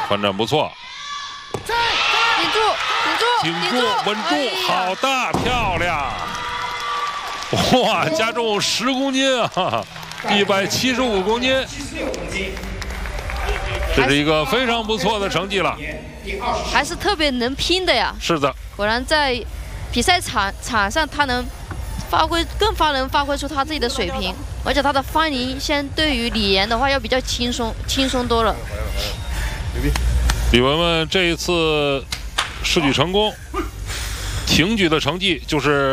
团战不错。 顶住， 稳住，好的，漂亮！哇，加重10公斤啊，175公斤，这是一个非常不错的成绩了。 还是特别能拼的呀。 是的， 果然在比赛场上，他能发挥出他自己的水平，而且他的翻赢相对于李岩的话要比较轻松多了。 李雯雯这一次试举成功，挺举的成绩就是。